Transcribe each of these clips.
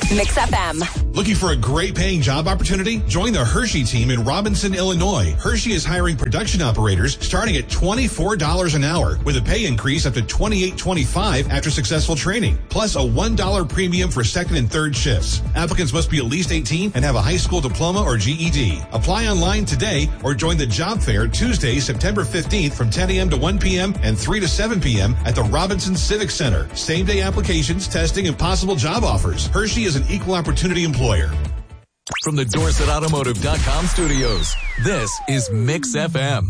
Mix FM. Looking for a great paying job opportunity? Join the Hershey team in Robinson, Illinois. Hershey is hiring production operators starting at $24 an hour with a pay increase up to $28.25 after successful training, plus a $1 premium for second and third shifts. Applicants must be at least 18 and have a high school diploma or GED. Apply online today or join the job fair Tuesday, September 15th from 10 a.m. to 1 p.m. and 3 to 7 p.m. at the Robinson Civic Center. Same-day applications, testing, and possible job offers. Hershey is an equal opportunity employer. From the DorsetAutomotive.com studios, this is Mix FM.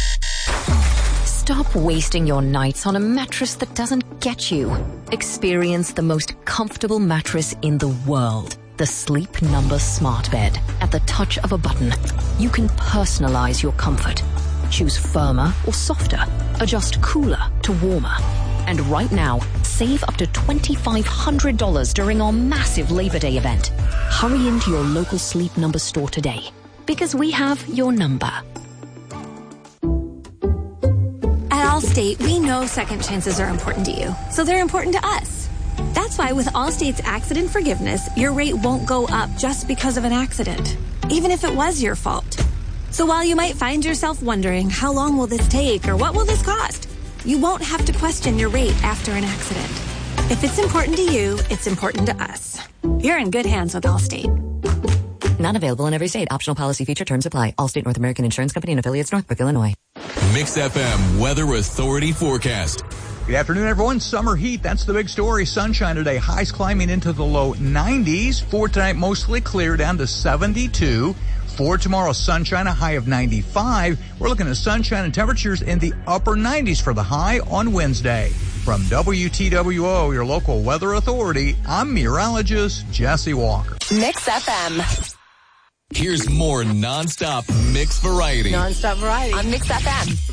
Stop wasting your nights on a mattress that doesn't get you. Experience the most comfortable mattress in the world. The Sleep Number Smart Bed. At the touch of a button, you can personalize your comfort. Choose firmer or softer. Adjust cooler to warmer. And right now, save up to $2,500 during our massive Labor Day event. Hurry into your local Sleep Number store today, because we have your number. At Allstate, we know second chances are important to you, so they're important to us. That's why with Allstate's accident forgiveness, your rate won't go up just because of an accident, even if it was your fault. So while you might find yourself wondering, how long will this take or what will this cost? You won't have to question your rate after an accident. If it's important to you, it's important to us. You're in good hands with Allstate. Not available in every state. Optional policy feature terms apply. Allstate North American Insurance Company and affiliates, Northbrook, Illinois. Mix FM Weather Authority forecast. Good afternoon, everyone. Summer heat, that's the big story. Sunshine today, highs climbing into the low 90s. For tonight, mostly clear, down to 72. For tomorrow, sunshine, a high of 95. We're looking at sunshine and temperatures in the upper 90s for the high on Wednesday. From WTWO, your local weather authority, I'm meteorologist Jesse Walker. Mix FM. Here's more nonstop mix variety. Nonstop variety on Mix FM.